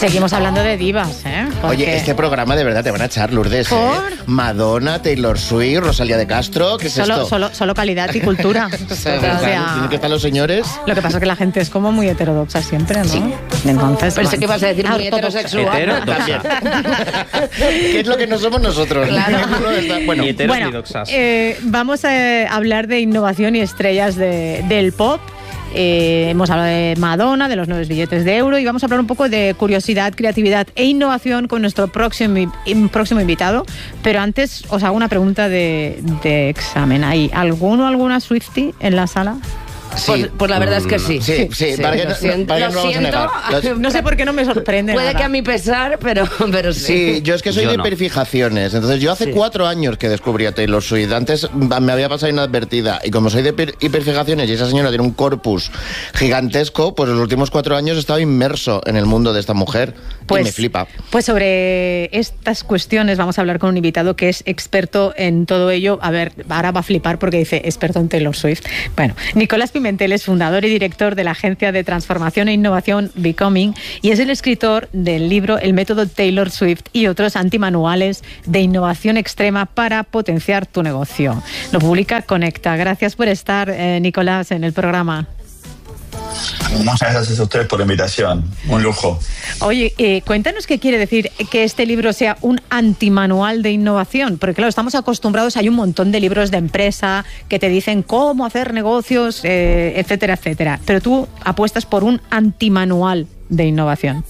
Seguimos hablando de divas, ¿eh? Porque... Oye, este programa de verdad te van a echar, Lourdes, ¿eh? Madonna, Taylor Swift, Rosalía de Castro, ¿qué es esto? Solo calidad y cultura. ¿Tienen que estar los señores? Lo que pasa es que la gente es como muy heterodoxa siempre, ¿no? Sí. Entonces, Pensé que ibas a decir muy heterosexual. También. ¿Qué es lo que no somos nosotros? Claro. Bueno, vamos a hablar de innovación y estrellas del pop. Hemos hablado de Madonna, de los nuevos billetes de euro, y vamos a hablar un poco de curiosidad, creatividad e innovación con nuestro próximo invitado. Pero antes os hago una pregunta de examen. ¿Hay alguno o alguna Swiftie en la sala? sí. Pues la verdad es que sí. Sí. Para que Lo siento. vamos a negar. No sé por qué no me sorprende. Puede nada. que a mi pesar, pero sí. Sí, yo es que soy de hiperfijaciones. Entonces, yo hace 4 años que descubrí a Taylor Swift. Antes me había pasado inadvertida. Y como soy de hiperfijaciones y esa señora tiene un corpus gigantesco, pues los últimos 4 años he estado inmerso en el mundo de esta mujer. Y me flipa. Pues sobre estas cuestiones vamos a hablar con un invitado que es experto en todo ello. A ver, ahora va a flipar porque dice experto en Taylor Swift. Bueno, Nicolás Pimentel es fundador y director de la agencia de transformación e innovación Becoming y es el escritor del libro El método Taylor Swift y otros antimanuales de innovación extrema para potenciar tu negocio. Lo publica Conecta. Gracias por estar, Nicolás, en el programa. Muchas gracias a ustedes por la invitación, un lujo. Oye, cuéntanos qué quiere decir que este libro sea un antimanual de innovación, porque claro, estamos acostumbrados, hay un montón de libros de empresa que te dicen cómo hacer negocios, etcétera, etcétera, pero tú apuestas por un antimanual de innovación.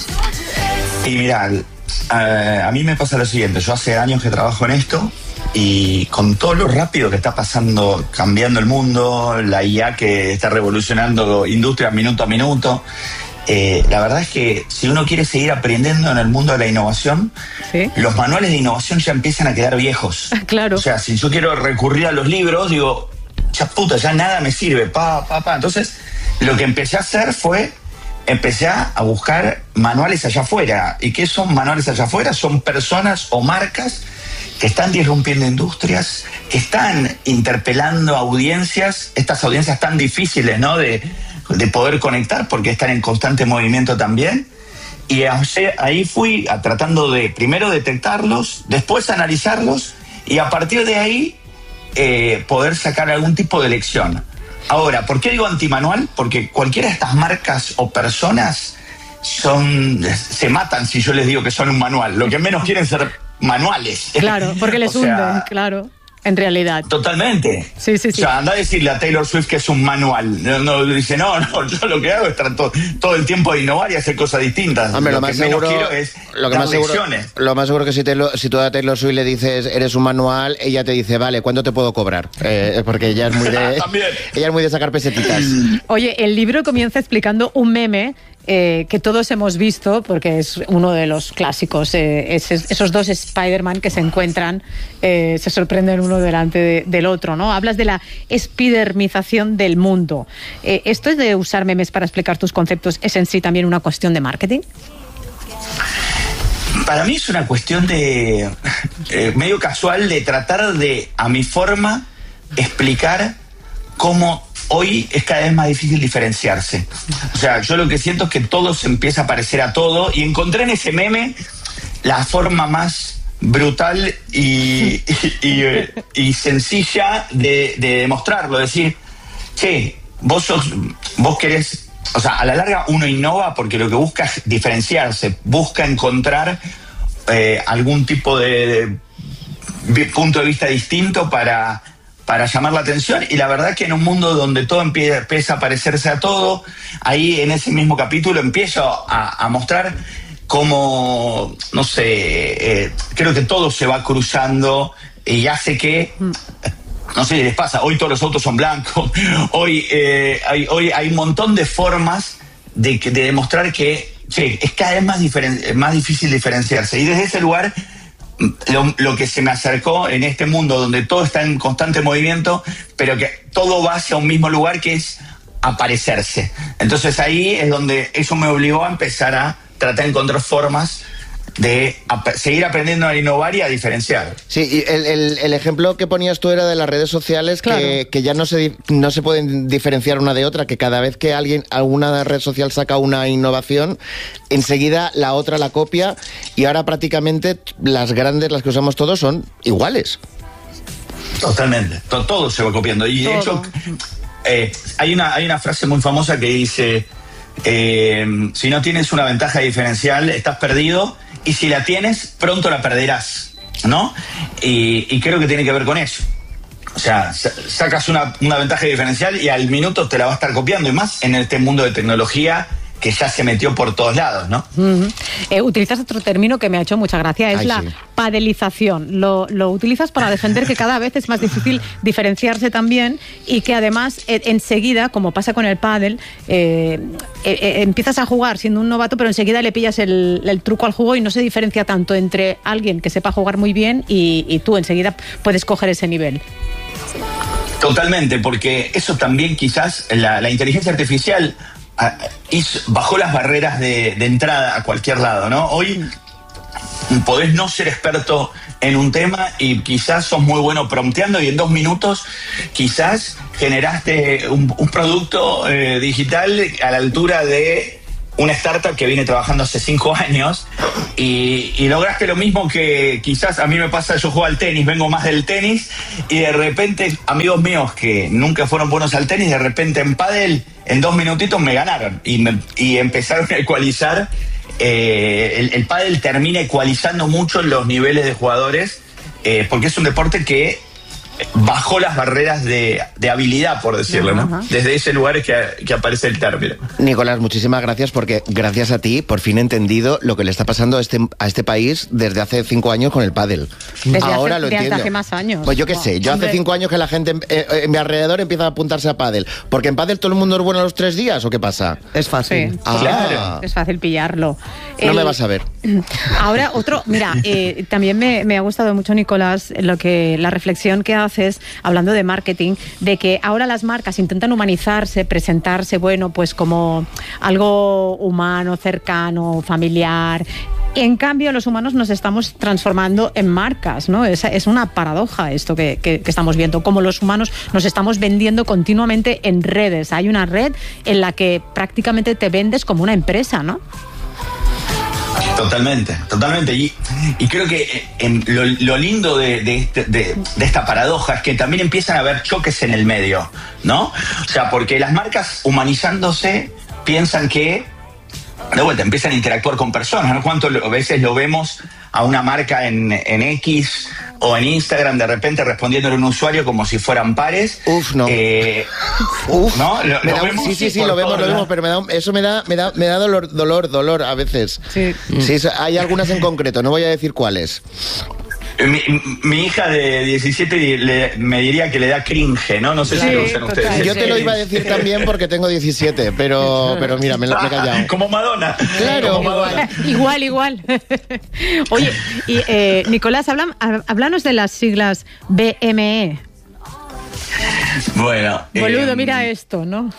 Y mirá, a mí me pasa lo siguiente, yo hace años que trabajo en esto y con todo lo rápido que está pasando, cambiando el mundo, la IA que está revolucionando industrias minuto a minuto, la verdad es que si uno quiere seguir aprendiendo en el mundo de la innovación, ¿sí? Los manuales de innovación ya empiezan a quedar viejos. Claro. O sea, si yo quiero recurrir a los libros, digo, ya nada me sirve, Entonces, lo que empecé a hacer fue, empecé a buscar manuales allá afuera. ¿Y qué son manuales allá afuera? Son personas o marcas que están disrumpiendo industrias, que están interpelando audiencias, estas audiencias tan difíciles, ¿no?, de poder conectar porque están en constante movimiento también. Y ahí fui tratando de primero detectarlos, después analizarlos y a partir de ahí poder sacar algún tipo de lección. Ahora, ¿por qué digo antimanual? Porque cualquiera de estas marcas o personas se matan si yo les digo que son un manual. Lo que menos quieren ser manuales. Claro, porque les hunden, claro, en realidad. Totalmente. Sí. O sea, anda a decirle a Taylor Swift que es un manual. No dice, no, yo lo que hago es tratar todo el tiempo de innovar y hacer cosas distintas. Hombre, lo que menos quiero es dar lecciones. Lo más seguro que si tú a Taylor Swift le dices eres un manual, ella te dice, vale, ¿cuánto te puedo cobrar? Porque ella es muy de sacar pesetitas. Oye, el libro comienza explicando un meme que todos hemos visto, porque es uno de los clásicos, esos dos Spider-Man que se encuentran, se sorprenden uno delante del otro, ¿no? Hablas de la espidermización del mundo. ¿Esto es de usar memes para explicar tus conceptos? ¿Es en sí también una cuestión de marketing? Para mí es una cuestión de medio casual de tratar de, a mi forma, explicar cómo hoy es cada vez más difícil diferenciarse. O sea, yo lo que siento es que todo se empieza a parecer a todo y encontré en ese meme la forma más brutal y sencilla de demostrarlo. Decir, che, vos querés... O sea, a la larga uno innova porque lo que busca es diferenciarse, busca encontrar algún tipo de punto de vista distinto para llamar la atención, y la verdad que en un mundo donde todo empieza a parecerse a todo, ahí en ese mismo capítulo empiezo a mostrar cómo, no sé, creo que todo se va cruzando y hace que, no sé, les pasa, hoy todos los autos son blancos, hoy hay un montón de formas de demostrar que es cada vez más difícil diferenciarse, y desde ese lugar lo que se me acercó en este mundo donde todo está en constante movimiento, pero que todo va hacia un mismo lugar, que es aparecerse. Entonces ahí es donde eso me obligó a empezar a tratar de encontrar formas de seguir aprendiendo a innovar y a diferenciar. Sí, y el ejemplo que ponías tú era de las redes sociales, claro, que ya no se pueden diferenciar una de otra, que cada vez que alguna red social saca una innovación, enseguida la otra la copia, y ahora prácticamente las grandes, las que usamos todos, son iguales. Totalmente, todo se va copiando. Y de hecho, hay una frase muy famosa que dice, si no tienes una ventaja diferencial, estás perdido, y si la tienes, pronto la perderás, ¿no? Y creo que tiene que ver con eso. O sea, sacas una ventaja diferencial y al minuto te la va a estar copiando, y más en este mundo de tecnología que ya se metió por todos lados, ¿no? Utilizas otro término que me ha hecho mucha gracia, es la padelización. Lo utilizas para defender que cada vez es más difícil diferenciarse también, y que además enseguida, como pasa con el pádel, empiezas a jugar siendo un novato, pero enseguida le pillas el truco al juego y no se diferencia tanto entre alguien que sepa jugar muy bien y tú enseguida puedes coger ese nivel. Totalmente, porque eso también quizás la inteligencia artificial bajó las barreras de entrada a cualquier lado, ¿no? Hoy podés no ser experto en un tema y quizás sos muy bueno prompteando, y en 2 minutos quizás generaste un producto digital a la altura de una startup que viene trabajando hace 5 años y lograste lo mismo que quizás a mí me pasa. Yo juego al tenis, vengo más del tenis, y de repente amigos míos que nunca fueron buenos al tenis, de repente en pádel en 2 minutitos me ganaron y empezaron a ecualizar. El pádel termina ecualizando mucho los niveles de jugadores, porque es un deporte que bajó las barreras de habilidad, por decirlo, ¿no? Desde ese lugar es que aparece el término. Nicolás, muchísimas gracias, porque gracias a ti por fin he entendido lo que le está pasando a este país desde hace 5 años con el pádel. Ahora lo entiendo. Desde hace más años. Pues yo qué sé, yo hace 5 años que la gente en mi alrededor empieza a apuntarse a pádel. ¿Porque en pádel todo el mundo es bueno a los 3 días o qué pasa? Es fácil. Sí, claro. Es fácil pillarlo. No me vas a ver. Ahora otro, mira, también me ha gustado mucho, Nicolás, la reflexión que haces hablando de marketing, de que ahora las marcas intentan humanizarse, presentarse, bueno, pues como algo humano, cercano, familiar. En cambio, los humanos nos estamos transformando en marcas, ¿no? Es una paradoja esto que estamos viendo, como los humanos nos estamos vendiendo continuamente en redes. Hay una red en la que prácticamente te vendes como una empresa, ¿no? Totalmente. Y creo que lo lindo de esta paradoja es que también empiezan a haber choques en el medio, ¿no? O sea, porque las marcas, humanizándose, piensan que, de vuelta, empiezan a interactuar con personas, ¿no? ¿Cuántas veces lo vemos a una marca en X o en Instagram de repente respondiéndole a un usuario como si fueran pares? No. ¿No? Sí, lo vemos, pero eso me da dolor a veces. Sí, hay algunas en concreto, no voy a decir cuáles. Mi hija de 17 me diría que le da cringe, ¿no? No sé si lo usan ustedes. Yo te lo iba a decir también porque tengo 17, pero mira, me he callado. Como Madonna. Claro. Como Madonna. Igual. Oye, y Nicolás, háblanos de las siglas BME. Bueno, boludo, mira esto, ¿no?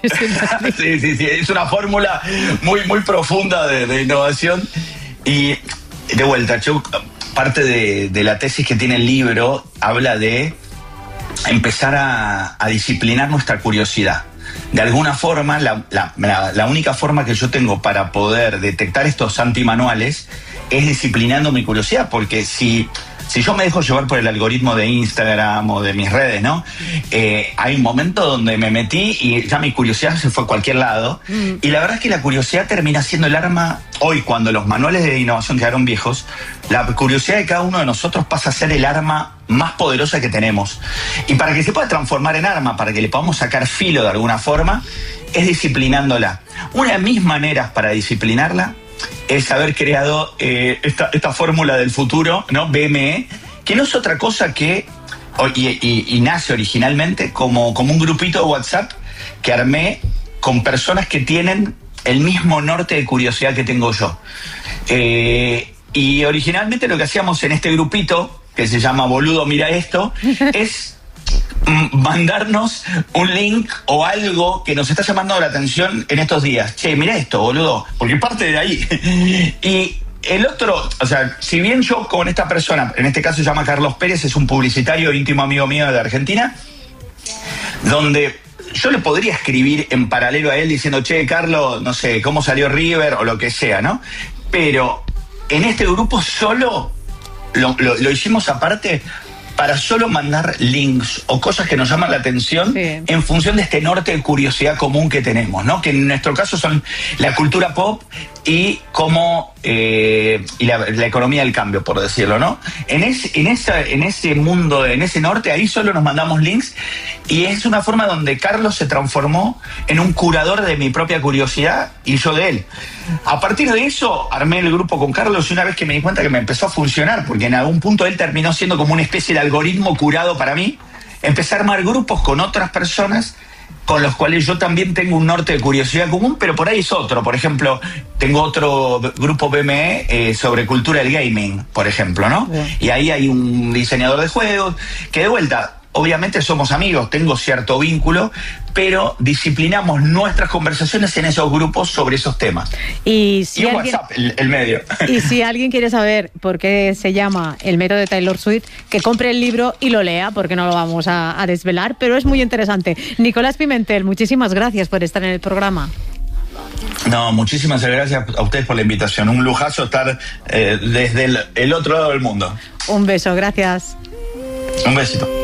Sí, es una fórmula muy, muy profunda de innovación. Y de vuelta, parte de la tesis que tiene el libro habla de empezar a disciplinar nuestra curiosidad. De alguna forma, la única forma que yo tengo para poder detectar estos antimanuales es disciplinando mi curiosidad, porque si yo me dejo llevar por el algoritmo de Instagram o de mis redes, ¿no? Hay un momento donde me metí y ya mi curiosidad se fue a cualquier lado. Y la verdad es que la curiosidad termina siendo el arma. Hoy, cuando los manuales de innovación quedaron viejos, la curiosidad de cada uno de nosotros pasa a ser el arma más poderosa que tenemos. Y para que se pueda transformar en arma, para que le podamos sacar filo de alguna forma, es disciplinándola. Una de mis maneras para disciplinarla es haber creado esta fórmula del futuro, ¿no? BME, que no es otra cosa que, y nace originalmente como un grupito de WhatsApp que armé con personas que tienen el mismo norte de curiosidad que tengo yo. Y originalmente lo que hacíamos en este grupito, que se llama Boludo, mira esto, es mandarnos un link o algo que nos está llamando la atención en estos días. Che, mira esto, boludo, porque parte de ahí. el otro, o sea, si bien yo con esta persona, en este caso se llama Carlos Pérez, es un publicitario íntimo amigo mío de Argentina, donde yo le podría escribir en paralelo a él diciendo, che, Carlos, no sé, cómo salió River o lo que sea, ¿no? Pero en este grupo solo lo hicimos aparte para solo mandar links o cosas que nos llaman la atención en función de este norte de curiosidad común que tenemos, ¿no? Que en nuestro caso son la cultura pop y cómo y la economía del cambio, por decirlo, ¿no? En ese mundo, en ese norte, ahí solo nos mandamos links y es una forma donde Carlos se transformó en un curador de mi propia curiosidad y yo de él. A partir de eso armé el grupo con Carlos y una vez que me di cuenta que me empezó a funcionar, porque en algún punto él terminó siendo como una especie de algoritmo curado para mí, empecé a armar grupos con otras personas con los cuales yo también tengo un norte de curiosidad común, pero por ahí es otro. Por ejemplo, tengo otro grupo BME sobre cultura del gaming, por ejemplo, ¿no? Y ahí hay un diseñador de juegos que, de vuelta, obviamente somos amigos, tengo cierto vínculo, pero disciplinamos nuestras conversaciones en esos grupos sobre esos temas. Y si alguien, WhatsApp, el medio. Y si alguien quiere saber por qué se llama El método de Taylor Swift, que compre el libro y lo lea, porque no lo vamos a desvelar, pero es muy interesante. Nicolás Pimentel, muchísimas gracias por estar en el programa. No, muchísimas gracias a ustedes por la invitación. Un lujazo estar desde el otro lado del mundo. Un beso, gracias. Un besito.